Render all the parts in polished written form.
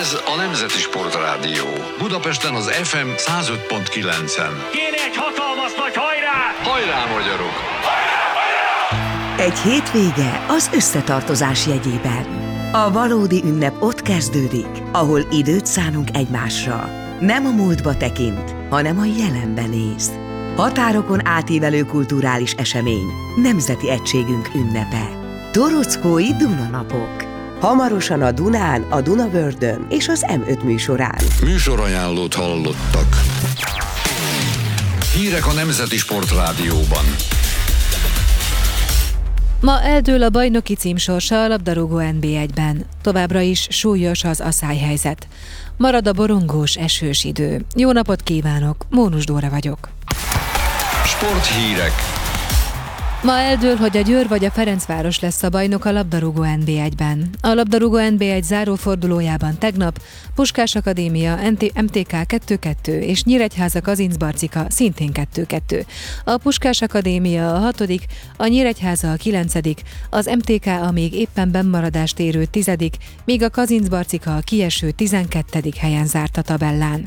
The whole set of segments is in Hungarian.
Ez a Nemzeti Sportrádió. Budapesten az FM 105.9-en. Kéne egy hatalmas nagy hajrá! Hajrá, magyarok! Egy hétvége az összetartozás jegyében. A valódi ünnep ott kezdődik, ahol időt szánunk egymásra. Nem a múltba tekint, hanem a jelenbe néz. Határokon átívelő kulturális esemény, nemzeti egységünk ünnepe. Torockói Dunanapok. Hamarosan a Dunán, a Dunavördön és az M5 műsorán. Műsorajánlót hallottak. Hírek a Nemzeti Sportrádióban. Ma eldől a bajnoki cím sorsa a labdarúgó NB1-ben. Továbbra is súlyos az aszályhelyzet. Marad a borongós, esős idő. Jó napot kívánok, Mónus Dóra vagyok. Sporthírek. Ma eldől, hogy a Győr vagy a Ferencváros lesz a bajnok a labdarúgó NB1-ben. A labdarúgó NB1 zárófordulójában tegnap Puskás Akadémia MTK 2-2 és Nyíregyháza Kazincbarcika szintén 2-2. A Puskás Akadémia a 6., a Nyíregyháza a 9., az MTK a még éppen bennmaradást érő 10., míg a Kazincbarcika a kieső 12. helyen zárt a tabellán.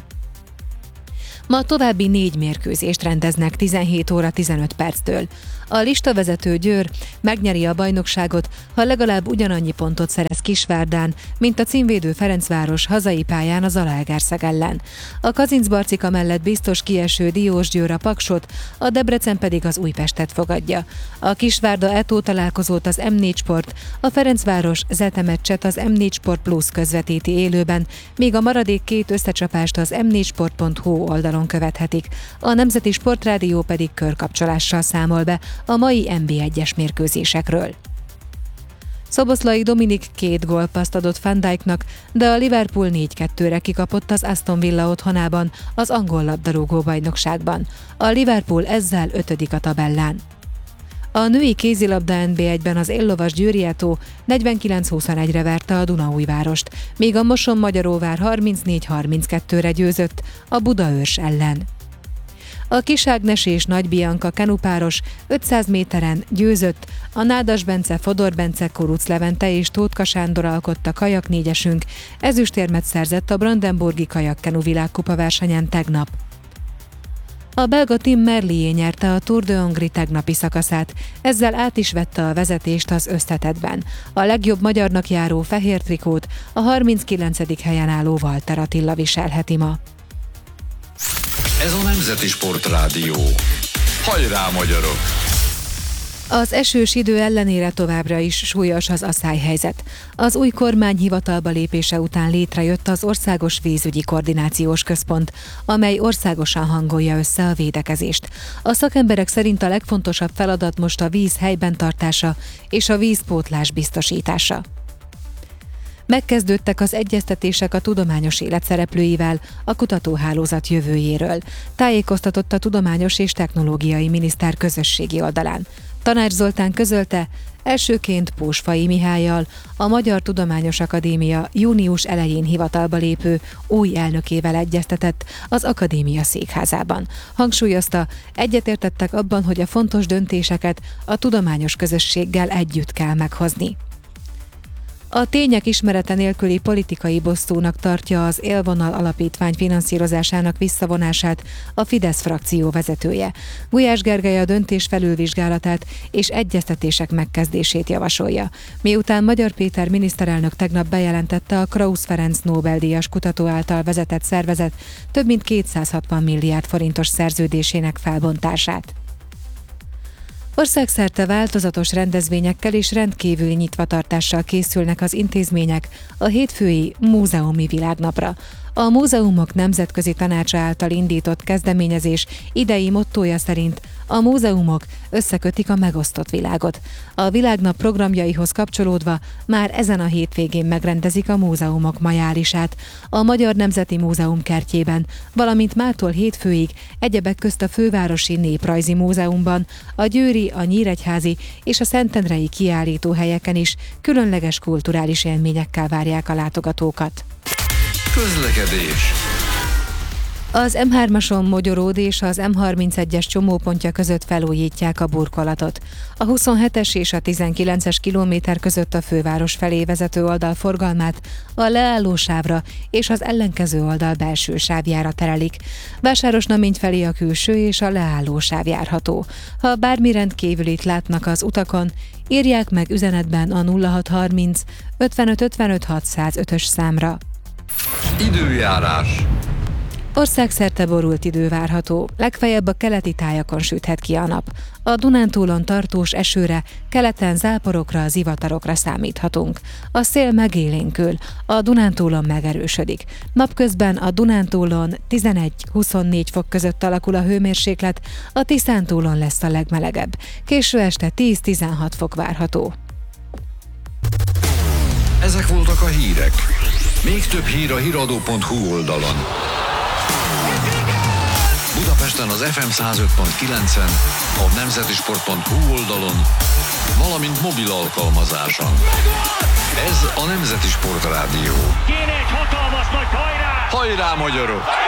Ma további 4 mérkőzést rendeznek 17 óra 15 perctől. A listavezető Győr megnyeri a bajnokságot, ha legalább ugyanannyi pontot szerez Kisvárdán, mint a címvédő Ferencváros hazai pályán a Zalaegerszeg ellen. A Kazincbarcika mellett biztos kieső Diósgyőr a Paksot, a Debrecen pedig az Újpestet fogadja. A Kisvárda Eto találkozót az M4 Sport, a Ferencváros Zete meccset az M4 Sport Plus közvetíti élőben, míg a maradék 2 összecsapást az m4sport.hu oldalon követhetik. A Nemzeti Sportrádió pedig körkapcsolással számol be a mai NB1-es mérkőzésekről. Szoboszlai Dominik 2 gólpasszt adott Van Dijknak, de a Liverpool 4-2-re kikapott az Aston Villa otthonában az angol labdarúgó bajnokságban. A Liverpool ezzel 5. a tabellán. A női kézilabda NB1-ben az éllovas Győri Eto 49-21-re verte a Dunaújvárost, míg a Moson-Magyaróvár 34-32-re győzött a Budaörs ellen. A Kiságnes és Nagy Bianca kenupáros 500 méteren győzött, a Nádas Bence, Fodor Bence, Kuruc Levente és Tótka Sándor alkotta kajak négyesünk, ezüstérmet szerzett a Brandenburgi kajakkenu világkupa versenyen tegnap. A belga Tim Merlier nyerte a Tour de Hongrie tegnapi szakaszát, ezzel át is vette a vezetést az összetettben. A legjobb magyarnak járó fehér trikót a 39. helyen álló Walter Attila viselheti ma. Ez a Nemzeti Sportrádió. Hajrá, magyarok! Az esős idő ellenére továbbra is súlyos az aszályhelyzet. Az új kormány hivatalba lépése után létrejött az Országos Vízügyi Koordinációs Központ, amely országosan hangolja össze a védekezést. A szakemberek szerint a legfontosabb feladat most a víz helyben tartása és a vízpótlás biztosítása. Megkezdődtek az egyeztetések a tudományos élet szereplőivel a kutatóhálózat jövőjéről, tájékoztatott a Tudományos és Technológiai Miniszter közösségi oldalán. Tanács Zoltán közölte, elsőként Pósfai Mihállyal, a Magyar Tudományos Akadémia június elején hivatalba lépő új elnökével egyeztetett az akadémia székházában. Hangsúlyozta, egyetértettek abban, hogy a fontos döntéseket a tudományos közösséggel együtt kell meghozni. A tények ismerete nélküli politikai bosszúnak tartja az Élvonal Alapítvány finanszírozásának visszavonását a Fidesz frakció vezetője. Gulyás Gergely a döntés felülvizsgálatát és egyeztetések megkezdését javasolja. Miután Magyar Péter miniszterelnök tegnap bejelentette a Krausz Ferenc Nobel-díjas kutató által vezetett szervezet több mint 260 milliárd forintos szerződésének felbontását. Országszerte változatos rendezvényekkel és rendkívüli nyitvatartással készülnek az intézmények a hétfői múzeumi világnapra. A Múzeumok Nemzetközi Tanácsa által indított kezdeményezés idei mottója szerint a múzeumok összekötik a megosztott világot. A világnap programjaihoz kapcsolódva már ezen a hétvégén megrendezik a múzeumok majárisát a Magyar Nemzeti Múzeum kertjében, valamint mától hétfőig egyebek közt a Fővárosi Néprajzi Múzeumban, a győri, a nyíregyházi és a szentendrei kiállítóhelyeken is különleges kulturális élményekkel várják a látogatókat. Közlekedés. Az M3-ason Mogyoród és az M31-es csomópontja között felújítják a burkolatot. A 27-es és a 19-es kilométer között a főváros felé vezető oldal forgalmát a leállósávra és az ellenkező oldal belső sávjára terelik. Vásárosnamény felé a külső és a leállósáv járható. Ha bármi rendkívülit látnak az utakon, írják meg üzenetben a 0630 55 55 605-ös számra. Időjárás. Országszerte borult idő várható, legfeljebb a keleti tájakon süthet ki a nap. A Dunántúlon tartós esőre, keleten záporokra, zivatarokra számíthatunk. A szél megélénkül, a Dunántúlon megerősödik. Napközben a Dunántúlon 11-24 fok között alakul a hőmérséklet, a Tiszántúlon lesz a legmelegebb. Késő este 10-16 fok várható. Ezek voltak a hírek. Még több hír a hiradó.hu oldalon. Budapesten az FM 105.9-en, a nemzetisport.hu oldalon, valamint mobil alkalmazáson. Ez a Nemzeti Sport Rádió. Kéne egy hatalmas nagy hajrá! Hajrá, magyarok!